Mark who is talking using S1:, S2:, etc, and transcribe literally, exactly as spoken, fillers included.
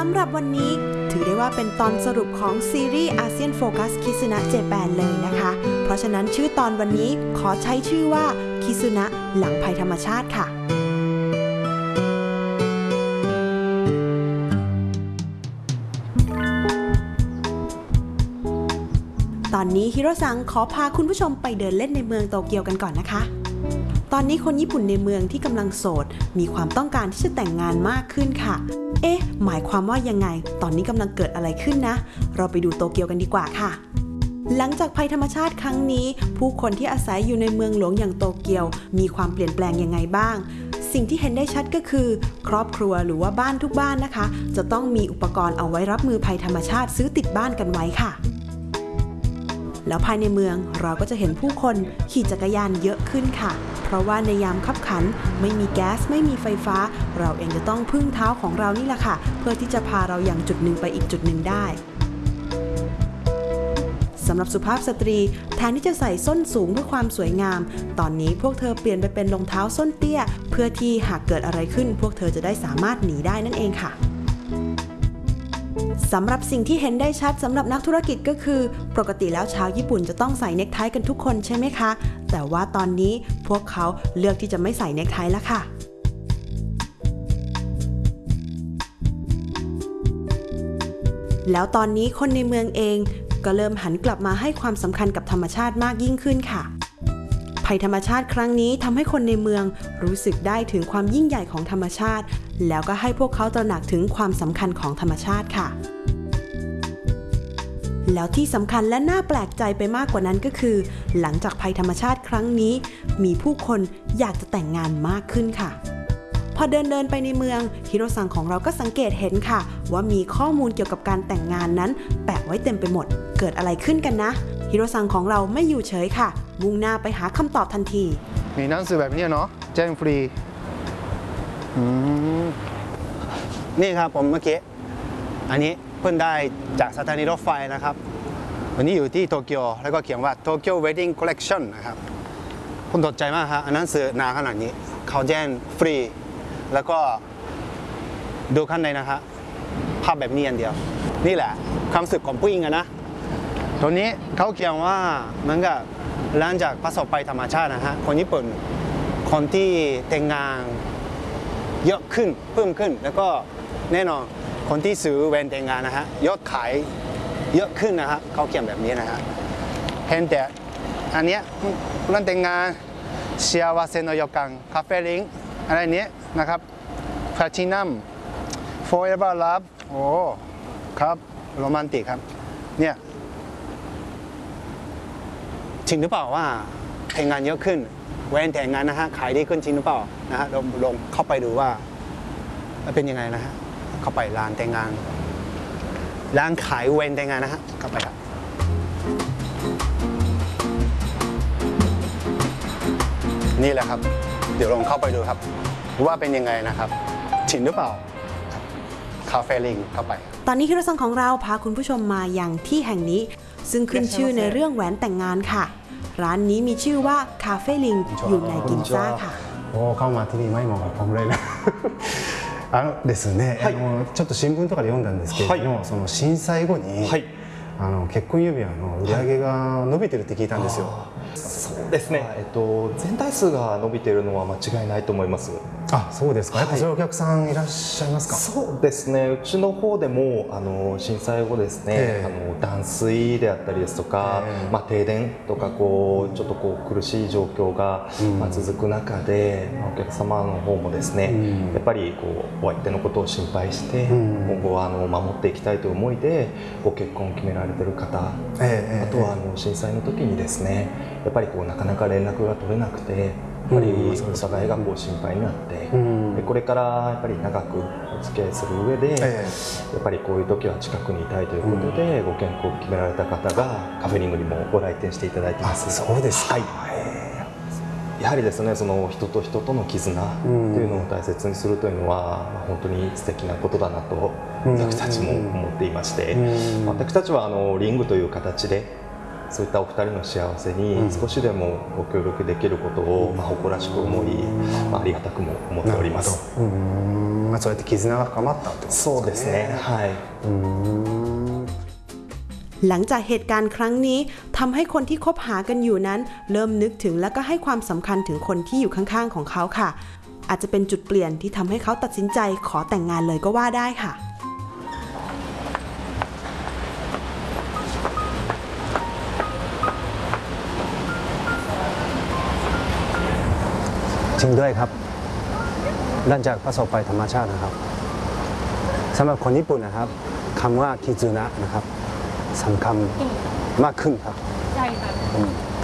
S1: ำหรับวันนี้ถือได้ว่าเป็นตอนสรุปของซีรีส์อาเซียนโฟกัสคิซุนะเจแปนเลยนะคะเพราะฉะนั้นชื่อตอนวันนี้ขอใช้ชื่อว่าคิซุนะหลังภัยธรรมชาติค่ะตอนนี้ฮิโร่ซังขอพาคุณผู้ชมไปเดินเล่นในเมืองโตเกียวกันก่อนนะคะตอนนี้คนญี่ปุ่นในเมืองที่กำลังโสดมีความต้องการที่จะแต่งงานมากขึ้นค่ะเอ๊ะหมายความว่ายังไงตอนนี้กำลังเกิดอะไรขึ้นนะเราไปดูโตเกียวกันดีกว่าค่ะหลังจากภัยธรรมชาติครั้งนี้ผู้คนที่อาศัยอยู่ในเมืองหลวงอย่างโตเกียวมีความเปลี่ยนแปลงยังไงบ้างสิ่งที่เห็นได้ชัดก็คือครอบครัวหรือว่าบ้านทุกบ้านนะคะจะต้องมีอุปกรณ์เอาไว้รับมือภัยธรรมชาติซื้อติดบ้านกันไว้ค่ะแล้วภายในเมืองเราก็จะเห็นผู้คนขี่จักรยานเยอะขึ้นค่ะเพราะว่าในยามคับขันไม่มีแก๊สไม่มีไฟฟ้าเราเองจะต้องพึ่งเท้าของเรานี่แหละค่ะเพื่อที่จะพาเราอย่างจุดหนึ่งไปอีกจุดหนึ่งได้สำหรับสุภาพสตรีแทนที่จะใส่ส้นสูงเพื่อความสวยงามตอนนี้พวกเธอเปลี่ยนไปเป็นรองเท้าส้นเตี้ยเพื่อที่หากเกิดอะไรขึ้นพวกเธอจะได้สามารถหนีได้นั่นเองค่ะสำหรับสิ่งที่เห็นได้ชัดสำหรับนักธุรกิจก็คือปกติแล้วชาวญี่ปุ่นจะต้องใส่เนคไทกันทุกคนใช่ไหมคะแต่ว่าตอนนี้พวกเขาเลือกที่จะไม่ใส่เนคไทแล้วค่ะแล้วตอนนี้คนในเมืองเองก็เริ่มหันกลับมาให้ความสำคัญกับธรรมชาติมากยิ่งขึ้นค่ะภัยธรรมชาติครั้งนี้ทำให้คนในเมืองรู้สึกได้ถึงความยิ่งใหญ่ของธรรมชาติแล้วก็ให้พวกเขาตระหนักถึงความสำคัญของธรรมชาติค่ะแล้วที่สำคัญและน่าแปลกใจไปมากกว่านั้นก็คือหลังจากภัยธรรมชาติครั้งนี้มีผู้คนอยากจะแต่งงานมากขึ้นค่ะพอเดินเดินไปในเมืองฮิโร่ซังของเราก็สังเกตเห็นค่ะว่ามีข้อมูลเกี่ยวกับการแต่งงานนั้นแปะไว้เต็มไปหมดเกิดอะไรขึ้นกันนะฮิโร่ซังของเราไม่อยู่เฉยค่ะมุ่งหน้าไปหาคำตอบทันที
S2: มีหนังสือแบบนี้เนาะแจ้งฟรี
S3: นี่ครับผมเมื่อกี้อันนี้เพิ่งได้จากสถานีรถไฟนะครับวันนี้อยู่ที่โตเกียวแล้วก็เขียนว่า Tokyo Wedding Collection นะครับผมตกใจมากครับอันนั้นสื่อหนาขนาดนี้เขาแจ้งฟรีแล้วก็ดูข้างในนะครับภาพแบบนี้อันเดียวนี่แหละความรู้สึกของผู้หญิงนะตรงนี้เขาเขียนว่ามันก็หลังจากประสบภัยธรรมชาตินะฮะคนญี่ปุ่นคนที่แต่งงานเยอะขึ้นเพิ่มขึ้นแล้วก็แน่นอนคนที่ซื้อแหวนแต่งงานนะฮะยอดขายเยอะขึ้นนะฮะเขาเขียนแบบนี้นะฮะเห็นแต่อันเนี้ยร้านแต่งงานเชียวาเซโนโยกังคาเฟ่ลิงอะไรเนี้ยนะครับแพลทินัม Forever Love โอ้ครับโรแมนติกครับเนี่ยจริงหรือเปล่าว่าแต่งงานเยอะขึ้นแหวนแต่งงานนะฮะขายดีขึ้นจริงหรือเปล่านะฮะลองลองเข้าไปดูว่าเป็นยังไงนะฮะเข้าไปร้านแต่งงานร้านขายแหวนแต่งงานนะฮะเข้าไปครับนี่แหละครับเดี๋ยวลองเข้าไปดูครับว่าเป็นยังไงนะครับจริงหรือเปล่าคาเฟ่ลิงเข้าไป
S1: ตอนนี้ฮิโร่ซังของเราพาคุณผู้ชมมาอย่างที่แห่งนี้ซึ่งขึ้นชื่อในเรื่องแหวนแต่งงานค่ะร้านนี้มีชื่อว่าคาเฟ่ลิงอยู่ในกินซ่าค่ะ
S3: โอ้เข้ามาที่นี่ไม่เหมาะกับผมเลยนะあのですね、はい、あのちょっと新聞とかで読んだんですけれども、はい、その震災後に、はい、あの結婚指輪の売り上げが伸びてるって聞いたんですよ。
S4: そうですね、えっと、全体数が伸びているのは間違いないと思います。
S3: あ、そうですか。やっぱそういうお客さんいらっしゃいますか。
S4: そうですね、うちの方でもあの震災後ですね、えー、あの断水であったりですとか、えーまあ、停電とかこうちょっとこう苦しい状況が、うんまあ、続く中で、まあ、お客様の方もですね、うん、やっぱりこうお相手のことを心配して、うん、今後はあの守っていきたいという思いでご結婚を決められている方、えー、あとはあの震災の時にですねやっぱりこうなかなか連絡が取れなくてやっぱりお互いがこう心配になって、うん、でこれからやっぱり長くお付き合いする上で、えー、やっぱりこういう時は近くにいたいということで、うん、ご健康を決められた方がカフェリングにもご来店していただいています。
S3: そうですか、はい、
S4: やはりですねその人と人との絆というのを大切にするというのは、まあ、本当に素敵なことだなと私たちも思っていまして、私たちはあのリングという形でそういったお二人の幸せに少しでもご協力できることを、まあ、誇らしく思い、まあ、ありがたくも思っております。
S3: うーん、まあ、そうやって絆が深まったってことですかね。
S4: そうですね。はい。
S3: うーん
S1: หลังจากเหตุการณ์ครั้งนี้ทำให้คนที่คบหากันอยู่นั้น เริ่มนึกถึงและก็ให้ความสำคัญถึงคนที่อยู่ข้างๆของเขาค่ะ อาจจะเป็นจุดเปลี่ยนที่ทำให้เขาตัดสินใจขอแต่งงานเลยก็ว่าได้ค่ะ
S3: จริงด้วยครับหลังจากประสบภัยธรรมชาตินะครับสำหรับคนญี่ปุ่นนะครับคำว่าคิซุนะนะครับสำคัญมากขึ้นครับ
S5: ใช่ค่ะ
S3: อืม